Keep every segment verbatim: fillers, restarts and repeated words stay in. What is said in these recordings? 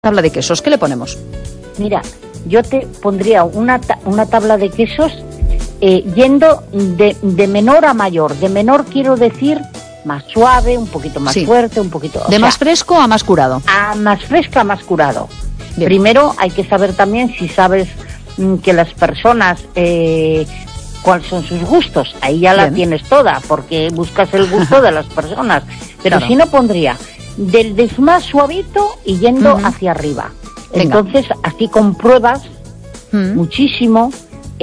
tabla de quesos, ¿qué le ponemos? Mira, yo te pondría una, ta una tabla de quesos eh, yendo de, de menor a mayor. De menor quiero decir más suave, un poquito más sí. fuerte, un poquito... ¿De sea, más fresco a más curado? A más fresco a más curado. Bien. Primero hay que saber también si sabes mmm, que las personas... Eh, cuáles son sus gustos. Ahí ya Bien. la tienes toda, porque buscas el gusto de las personas. Pero claro. si no, pondría del de más suavito y yendo uh-huh. hacia arriba. Venga. Entonces, así compruebas uh-huh. muchísimo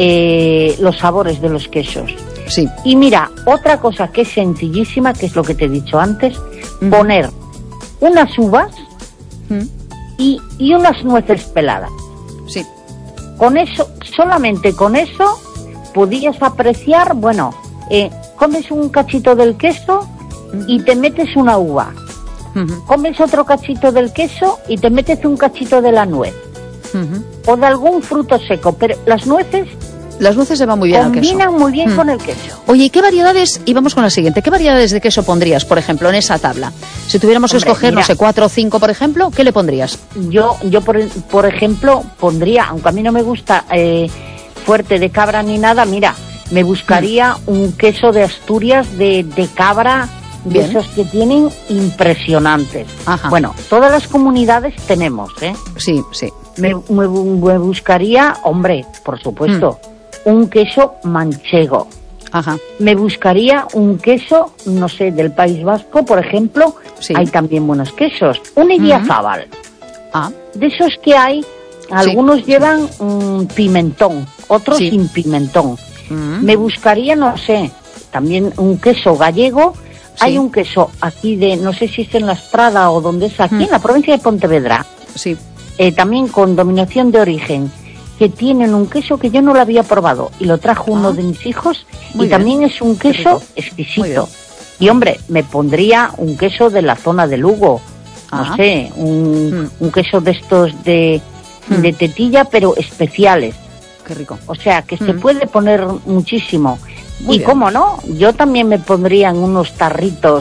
eh, los sabores de los quesos. Sí. Y mira, otra cosa que es sencillísima, que es lo que te he dicho antes, uh-huh. poner unas uvas uh-huh. y, y unas nueces peladas. Sí. Con eso, solamente con eso, podías apreciar, bueno, eh, comes un cachito del queso uh-huh. y te metes una uva. Uh-huh. Comes otro cachito del queso y te metes un cachito de la nuez. Uh-huh. O de algún fruto seco, pero las nueces... Las nueces se van muy bien al queso. Combinan muy bien uh-huh. con el queso. Oye, ¿y qué variedades, y vamos con la siguiente, qué variedades de queso pondrías, por ejemplo, en esa tabla? Si tuviéramos Hombre, que escoger, mira, no sé, cuatro o cinco, por ejemplo, ¿qué le pondrías? Yo, yo por, por ejemplo, pondría, aunque a mí no me gusta eh, fuerte de cabra ni nada, mira, me buscaría uh-huh. un queso de Asturias de, de cabra... de Bien. esos que tienen impresionantes. Ajá. Bueno, todas las comunidades tenemos, ¿eh? Sí, sí. Me, me, me buscaría, hombre, por supuesto, mm. un queso manchego. Ajá. Me buscaría un queso, no sé, del País Vasco, por ejemplo. Sí. Hay también buenos quesos. Un Idiazábal. Mm-hmm. Ah. De esos que hay, algunos sí. llevan um, pimentón, otros sí. sin pimentón. Mm-hmm. Me buscaría, no sé, también un queso gallego. Sí. Hay un queso aquí de, no sé si es en La Estrada o donde es aquí, mm. en la provincia de Pontevedra. Sí. Eh, también con denominación de origen, que tienen un queso que yo no lo había probado y lo trajo uno ah. de mis hijos. Muy y bien. También es un queso exquisito. Y hombre, me pondría un queso de la zona de Lugo. Ah. No sé, un, mm. un queso de estos de, mm. de tetilla, pero especiales. Qué rico. O sea, que mm. se puede poner muchísimo. Muy y bien. cómo no, yo también me pondría en unos tarritos,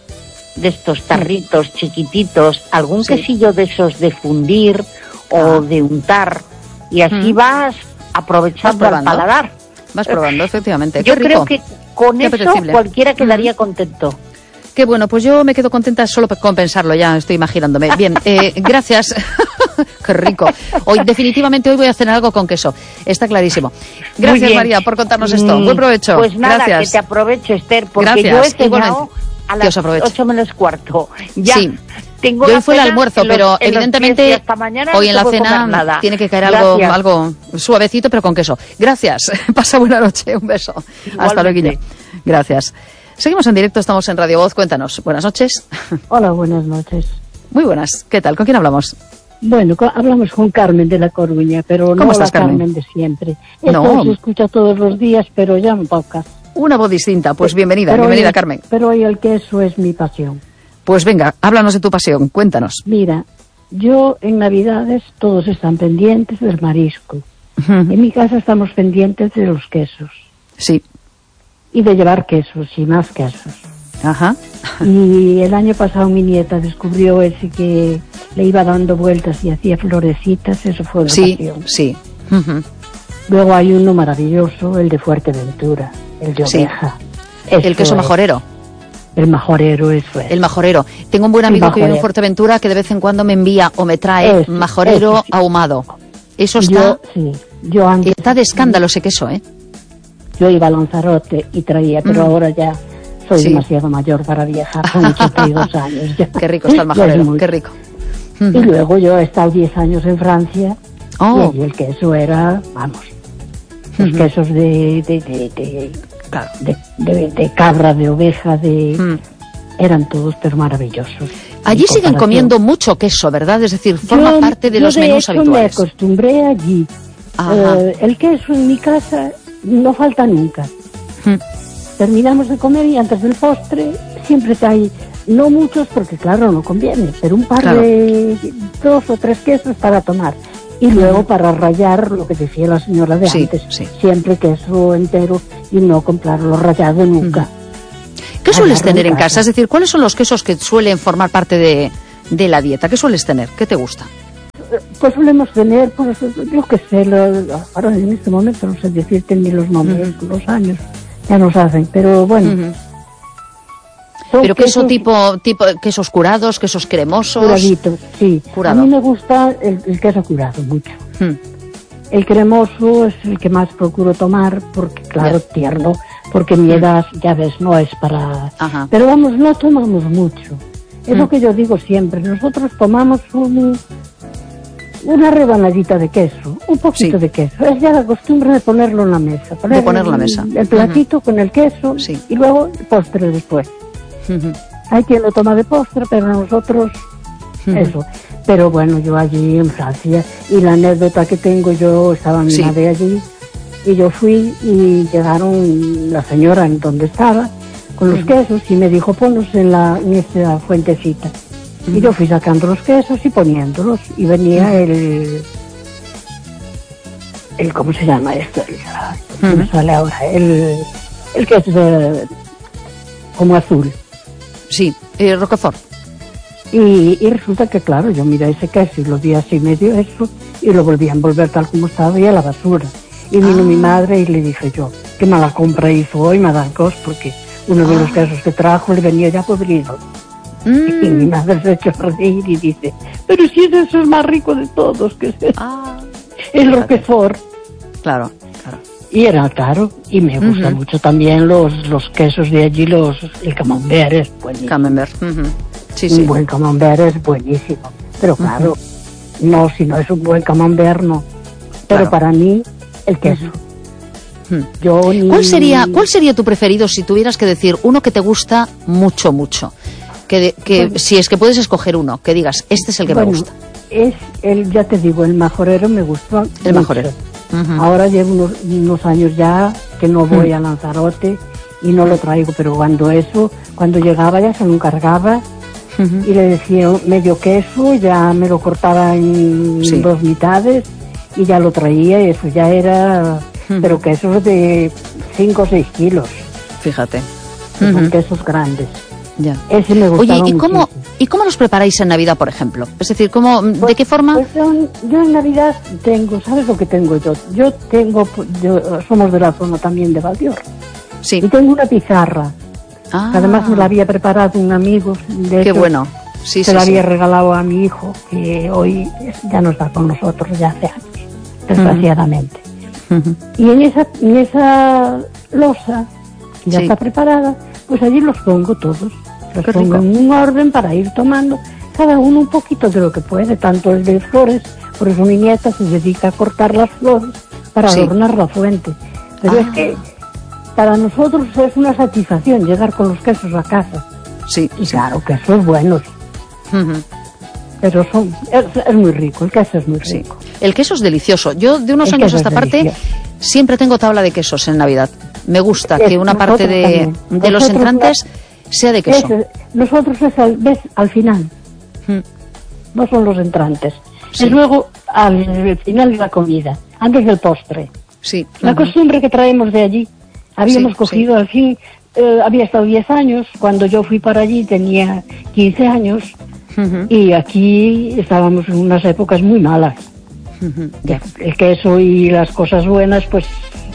de estos tarritos mm. chiquititos, algún sí. quesillo de esos de fundir ah. o de untar, y así mm. vas aprovechando vas al paladar. Vas probando, efectivamente. Yo Qué rico. creo que con Qué eso cualquiera quedaría mm. contento. Qué bueno, pues yo me quedo contenta solo con pensarlo, ya estoy imaginándome. Bien, eh, gracias. Qué rico. Hoy, definitivamente, hoy voy a cenar algo con queso. Está clarísimo. Gracias, María, por contarnos esto. Mm, Buen provecho. Pues nada, gracias. que te aprovecho, Esther, porque gracias. yo he cenado a las ocho menos cuarto. Ya sí. tengo yo hoy fue el almuerzo, los, pero evidentemente hoy en la cena tiene que caer algo, algo suavecito, pero con queso. Gracias. Pasa buena noche. Un beso. Igualmente. Hasta luego. Gracias. Seguimos en directo, estamos en Radio Voz. Cuéntanos. Buenas noches. Hola, buenas noches. Muy buenas. ¿Qué tal? ¿Con quién hablamos? Bueno, hablamos con Carmen de La Coruña, pero ¿Cómo no estás, la Carmen? Carmen de siempre. Esto no. se escucha todos los días, pero ya en pocas. Una voz distinta. Pues bienvenida, pero bienvenida, hoy, Carmen. Pero hoy el queso es mi pasión. Pues venga, háblanos de tu pasión. Cuéntanos. Mira, yo en Navidades todos están pendientes del marisco. Uh-huh. En mi casa estamos pendientes de los quesos. Sí. Y de llevar quesos y más quesos. Ajá. Y el año pasado mi nieta descubrió ese que le iba dando vueltas y hacía florecitas, eso fue la sí, pasión. Sí, uh-huh. Luego hay uno maravilloso, el de Fuerteventura, el de oveja. Sí. El queso es. majorero. El majorero, eso es. El majorero. Tengo un buen amigo que vive en Fuerteventura que de vez en cuando me envía o me trae es, majorero es, sí. ahumado. Eso está... Yo, sí. Yo antes, está de escándalo ese queso, ¿eh? Yo iba a Lanzarote y traía, pero mm. ahora ya... Soy sí. demasiado mayor para viajar, con ochenta y dos años ya. Qué rico está el majorero, muy... qué rico. Y uh-huh. luego yo he estado diez años en Francia oh. y el queso era, vamos, los uh-huh. quesos de de de, de, claro. de, de, de cabra, de oveja, de uh-huh. eran todos pero maravillosos. Allí siguen comiendo mucho queso, ¿verdad? Es decir, forma yo, parte de yo los de menús hecho habituales. Me acostumbré allí. Uh, el queso en mi casa no falta nunca. Uh-huh. Terminamos de comer y antes del postre siempre hay, no muchos porque claro no conviene, pero un par claro. de dos o tres quesos para tomar y luego uh-huh. para rallar lo que decía la señora de sí, antes, sí. siempre queso entero y no comprarlo rallado nunca. Uh-huh. ¿Qué sueles tener en casa? casa? Es decir, ¿cuáles son los quesos que suelen formar parte de, de la dieta? ¿Qué sueles tener? ¿Qué te gusta? pues solemos tener, pues yo qué sé, lo, ahora en este momento no sé decirte ni los nombres, uh-huh. los años ya nos hacen, pero bueno. Uh-huh. Pero queso quesos, tipo, tipo, quesos curados, quesos cremosos. Curaditos, sí. Curado. A mí me gusta el, el queso curado mucho. Hmm. El cremoso es el que más procuro tomar, porque claro, yeah. tierno, porque mi edad, ya ves, no es para... Ajá. Pero vamos, no tomamos mucho. Es hmm. lo que yo digo siempre, nosotros tomamos un, una rebanadita de queso, un poquito sí. de queso. Es ya la costumbre de ponerlo en la mesa. Poner de ponerlo en la mesa. El, el platito uh-huh. con el queso sí. y luego el postre después. Uh-huh. Hay quien lo toma de postre, pero nosotros uh-huh. eso. Pero bueno, yo allí en Francia, y la anécdota que tengo, yo estaba mi sí. madre allí, y yo fui y llegaron la señora en donde estaba, con los uh-huh. quesos, y me dijo, ponlos en, la, en esta fuentecita. Uh-huh. Y yo fui sacando los quesos y poniéndolos, y venía uh-huh. el... el ¿cómo se llama esto? El, uh-huh. me sale ahora, el, el que es de, como azul. Sí, eh, Roquefort. Y, y resulta que, claro, yo miré ese queso y lo vi así medio eso, y lo volví a envolver tal como estaba y a la basura. Y vino ah. mi madre y le dije yo, qué mala compra hizo hoy, Madame Cos, porque uno de ah. los quesos que trajo le venía ya podrido. Mm. Y mi madre se echó a reír y dice, pero si ese es el más rico de todos, que es ah. el Roquefort. Claro, claro. Y era caro, y me gusta uh-huh. mucho también los, los quesos de allí, los, el camembert es buenísimo. Camembert, uh-huh. sí, un sí. buen camembert es buenísimo, pero claro, uh-huh. no, si no es un buen camembert, no. Pero claro. para mí, el queso. Uh-huh. Yo ni... ¿Cuál sería, ¿Cuál sería tu preferido si tuvieras que decir uno que te gusta mucho, mucho? Que, de, que bueno, si es que puedes escoger uno, que digas, este es el que bueno, me gusta. Es el, ya te digo, el majorero me gusta. El majorero. Uh-huh. Ahora llevo unos, unos años ya que no voy uh-huh. a Lanzarote y no lo traigo, pero cuando eso, cuando llegaba ya se lo encargaba uh-huh. y le decía medio queso, ya me lo cortaba en sí. dos mitades y ya lo traía y eso ya era, uh-huh. pero quesos de cinco o seis kilos. Fíjate. Uh-huh. Son quesos grandes. Ya. Ese me gustaba. Oye, ¿y cómo, ¿y cómo los preparáis en Navidad, por ejemplo? Es decir, ¿cómo, pues, ¿de qué forma? Pues yo, yo en Navidad tengo, ¿sabes lo que tengo yo? Yo tengo, yo, somos de la zona también de Valdior. Sí. Y tengo una pizarra. Ah. Que además me la había preparado un amigo. De qué hecho, bueno. Sí, se sí, la había sí. regalado a mi hijo, que hoy ya no está con nosotros, ya hace años, desgraciadamente. Uh-huh. Y en esa, en esa losa, que ya sí. está preparada, pues allí los pongo todos. Los Qué pongo rico. En un orden para ir tomando, cada uno un poquito de lo que puede, tanto el de flores, por eso mi nieta se dedica a cortar las flores para sí. adornar la fuente. Pero ah. es que para nosotros es una satisfacción llegar con los quesos a casa. Sí. Y sí. claro, quesos buenos. Uh-huh. Pero son, es, es muy rico, el queso es muy rico. Sí. El queso es delicioso. Yo de unos el años a esta parte siempre tengo tabla de quesos en Navidad. Me gusta es, que una parte de, de los entrantes sea de queso. Es, nosotros es al, ves, al final. Hmm. No son los entrantes. Sí. Es luego al final de la comida, antes del postre. Sí. La uh-huh. costumbre que traemos de allí. Habíamos sí, cogido, sí. al fin, eh, había estado diez años. Cuando yo fui para allí tenía quince años. Uh-huh. Y aquí estábamos en unas épocas muy malas. Uh-huh. El queso y las cosas buenas, pues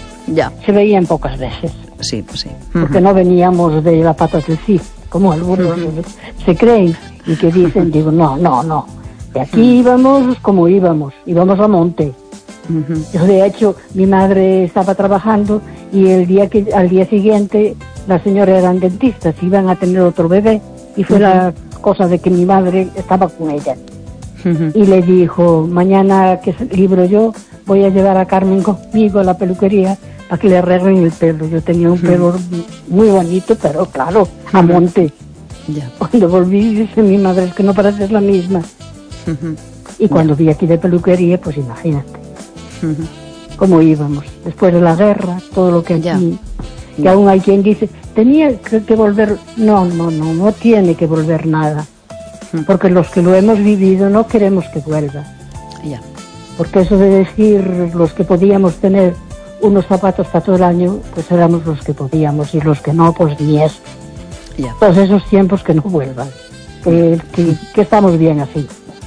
ya se veían pocas veces. Sí, pues sí. Uh-huh. Porque no veníamos de la pata del sí, como algunos uh-huh. se creen y que dicen, digo, no, no, no. De aquí uh-huh. íbamos como íbamos, íbamos a monte. Uh-huh. Yo, de hecho, mi madre estaba trabajando y el día que al día siguiente la señora eran dentistas, iban a tener otro bebé y fue uh-huh. la cosa de que mi madre estaba con ella. Uh-huh. Y le dijo, mañana que libro yo, voy a llevar a Carmen conmigo a la peluquería para que le arreglen el pelo. Yo tenía un uh-huh. pelo muy bonito, pero claro, a monte. Yeah. Cuando volví, dice mi madre, es que no pareces la misma. Uh-huh. Y cuando yeah. vi aquí de peluquería, pues imagínate uh-huh. cómo íbamos. Después de la guerra, todo lo que aquí... Yeah. Que yeah. aún hay quien dice, tenía que, que volver... No, no, no, no tiene que volver nada. Uh-huh. Porque los que lo hemos vivido no queremos que vuelva. Yeah. Porque eso de decir, los que podíamos tener unos zapatos para todo el año, pues éramos los que podíamos, y los que no, pues ni eso. Yeah. Todos esos tiempos que no vuelvan. Que, que, que estamos bien así.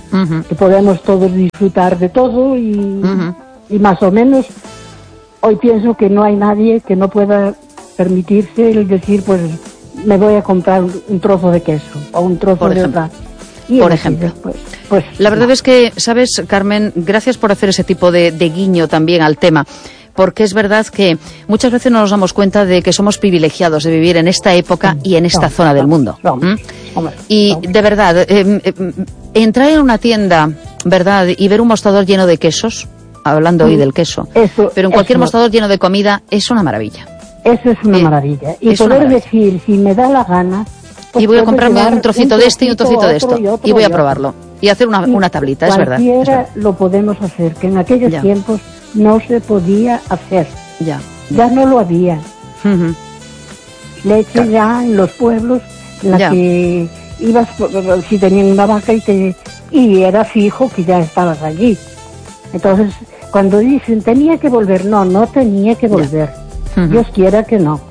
uh-huh. que podemos todos disfrutar de todo y, uh-huh. y más o menos hoy pienso que no hay nadie que no pueda permitirse el decir, pues me voy a comprar un trozo de queso o un trozo por de ejemplo. otra. Y por ejemplo. Pues, pues, la verdad no. es que, ¿sabes, Carmen? Gracias por hacer ese tipo de, de guiño también al tema. Porque es verdad que muchas veces no nos damos cuenta de que somos privilegiados de vivir en esta época y en esta no, zona del no, mundo. No, ¿Mm? no, y no. de verdad, eh, eh, entrar en una tienda, ¿verdad? Y ver un mostrador lleno de quesos, hablando sí, hoy del queso, eso, pero en cualquier eso, mostrador lleno de comida es una maravilla. Eso es una eh, maravilla. Y poder maravilla. decir, si me da la gana... Pues y voy a comprarme un trocito un de este y un trocito de esto. Y, otro, y voy a probarlo. Y hacer una, y una tablita, es verdad, cualquiera es verdad. Lo podemos hacer, que en aquellos ya. tiempos no se podía hacer. Ya. Ya no lo había. Uh-huh. Leche claro. ya en los pueblos, en la ya. que ibas, si tenían una vaca y, te, y era fijo que ya estabas allí. Entonces, cuando dicen, tenía que volver, no, no tenía que volver. Uh-huh. Dios quiera que no.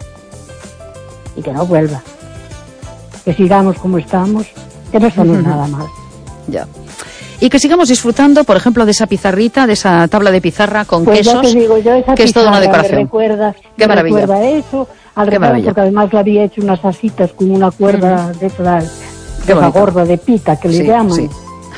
Y que no vuelva. Que sigamos como estamos, que no estamos uh-huh. nada mal. Ya. Y que sigamos disfrutando, por ejemplo, de esa pizarrita, de esa tabla de pizarra con pues quesos, ya te digo yo, esa que es toda una decoración. Me recuerda, Qué me maravilla. recuerda eso, al Qué recuerdo, maravilla. Porque además le había hecho unas asitas con una cuerda uh-huh. de esa, de esa gorda de pita que sí, le llaman. Sí.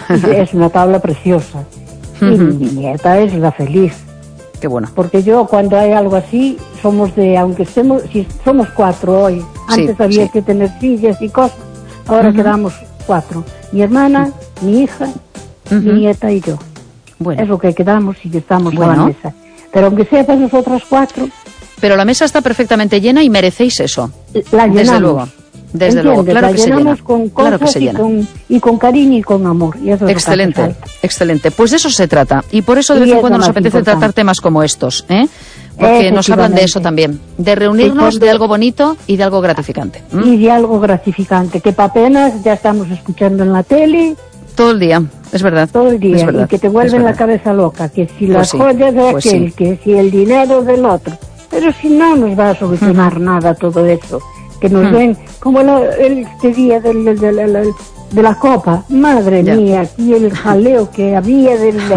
Es una tabla preciosa. Uh-huh. Y mi nieta es la feliz. Qué bueno. Porque yo cuando hay algo así, somos de, aunque estemos, si somos cuatro hoy, antes sí, había sí. que tener sillas y cosas, ahora uh-huh. quedamos cuatro. Mi hermana, uh-huh. mi hija, uh-huh. mi nieta y yo. Bueno. Es lo que quedamos y que estamos bueno. a la mesa. Pero aunque sea para nosotras cuatro... Pero la mesa está perfectamente llena y merecéis eso. La llenamos. Desde luego. Desde luego, claro la que se llena. Con cosas claro que se llena. Y, con, y con cariño y con amor. Y eso excelente, es excelente. Pues de eso se trata. Y por eso de y vez en cuando nos apetece importante. tratar temas como estos, ¿eh? Porque nos hablan de eso también. De reunirnos, de algo bonito y de algo gratificante. ¿Mm? Y de algo gratificante, que para apenas ya estamos escuchando en la tele. Todo el día, es verdad. Todo el día, verdad, y que te vuelve la cabeza loca, que si las sí, joyas de pues aquel, sí. que si el dinero del otro. Pero si no nos va a solucionar uh-huh. nada todo eso. Que nos uh-huh. ven como la, el, este día del, del, del, del, de la copa. Madre ya. mía, aquí el jaleo que había de, de,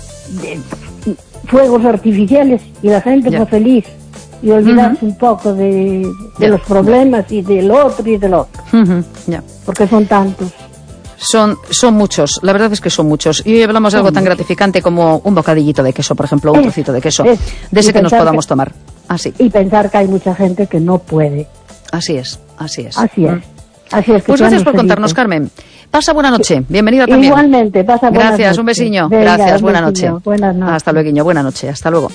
de fuegos artificiales y la gente ya. fue feliz. Y olvidarse uh-huh. un poco de, de los problemas y del otro y del otro. Uh-huh. ya. Porque son tantos. Son, son muchos, la verdad es que son muchos. Y hoy hablamos de algo tan gratificante como un bocadillito de queso, por ejemplo, un es, trocito de queso, es, de ese que nos podamos que, tomar. Así. Y pensar que hay mucha gente que no puede. Así es, así es. Así es. ¿Mm? Así es que pues gracias por contarnos, Carmen. Pasa buena noche, bienvenida también. Igualmente, pasa buena Gracias, noche. un besiño. Venga, gracias, un buena besillo. noche. Buenas noches. Hasta luego, buena noche, hasta luego.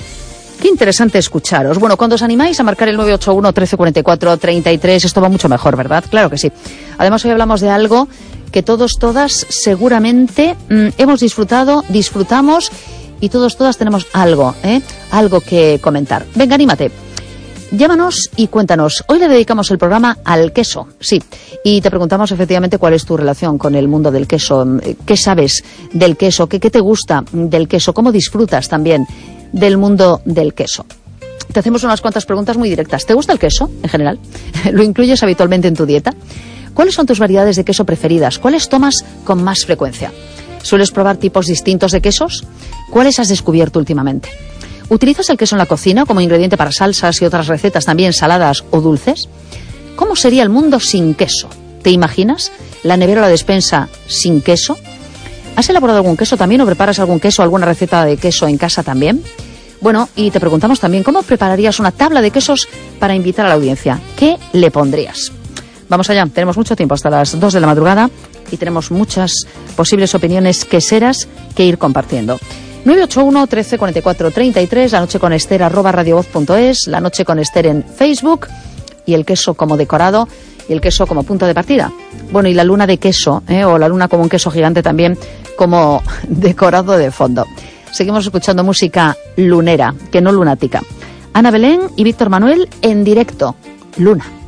Qué interesante escucharos. Bueno, cuando os animáis a marcar el nueve ocho uno, trece cuarenta y cuatro, treinta y tres, esto va mucho mejor, ¿verdad? Claro que sí. Además, hoy hablamos de algo que todos, todas, seguramente mmm, hemos disfrutado, disfrutamos y todos, todas tenemos algo, ¿eh? Algo que comentar. Venga, anímate. Llámanos y cuéntanos. Hoy le dedicamos el programa al queso, sí. Y te preguntamos efectivamente cuál es tu relación con el mundo del queso. ¿Qué sabes del queso? ¿Qué, qué te gusta del queso? ¿Cómo disfrutas también del mundo del queso? Te hacemos unas cuantas preguntas muy directas. ¿Te gusta el queso en general? ¿Lo incluyes habitualmente en tu dieta? ¿Cuáles son tus variedades de queso preferidas? ¿Cuáles tomas con más frecuencia? ¿Sueles probar tipos distintos de quesos? ¿Cuáles has descubierto últimamente? ¿Utilizas el queso en la cocina como ingrediente para salsas y otras recetas también saladas o dulces? ¿Cómo sería el mundo sin queso? ¿Te imaginas la nevera o la despensa sin queso? ¿Has elaborado algún queso también o preparas algún queso o alguna receta de queso en casa también? Bueno, y te preguntamos también, ¿cómo prepararías una tabla de quesos para invitar a la audiencia? ¿Qué le pondrías? Vamos allá, tenemos mucho tiempo hasta las dos de la madrugada y tenemos muchas posibles opiniones queseras que ir compartiendo. nueve ocho uno, trece cuarenta y cuatro, treinta y tres, la noche con Ester, arroba radiovoz punto es, la noche con Ester en Facebook y el queso como decorado y el queso como punto de partida. Bueno, y la luna de queso, ¿eh? o la luna como un queso gigante también como decorado de fondo. Seguimos escuchando música lunera, que no lunática. Ana Belén y Víctor Manuel en directo. Luna.